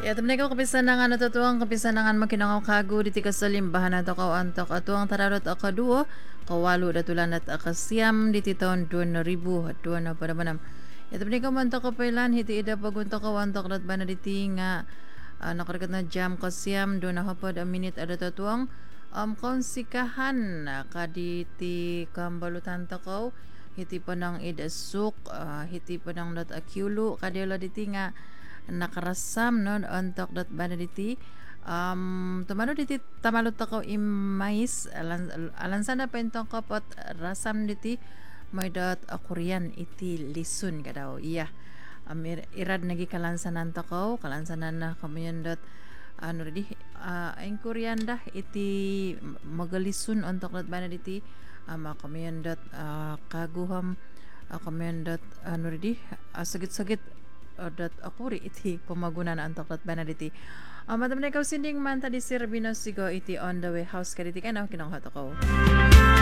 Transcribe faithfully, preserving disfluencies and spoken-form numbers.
Ya temen ko kapisanangan natutuang kapisanangan makinangaw kago di tika sa limbahan at akaw antok atuang tararot akaduo kawalo datulan at akasyam di titaon duwan na ribu at duwan na padamanam. Ya temen ko mantok kapailan hiti ida paguntok kawantok dat bana diti nga uh, nakaragat na jam kasyam duwan na hapad a minute ada tatuang um, konsikahan uh, kaditi kambalutan takaw hiti panang idasuk uh, hiti panang dat akyulo kadila diti nga nakarasam no untuk dot bana diti um tumano diti tamalot takaw imais alan alan sana pa intong kapot rasam diti may dot a Korean iti lisun kadaw iya amir irad nagi kalansanan takaw kalansanan na kamayon dot ano di uh, ang Korean dah iti magalisun untuk dot bana diti ama kamayon dot uh, kaguham uh, kamayon dot ano di uh, sagit-sagit dat akuri iti pamagunan ang toklat banaditi. Um, Madam na ikaw sinding man tadi si Rabino Sigo iti on the way house kaditi ka na kinanghat ako.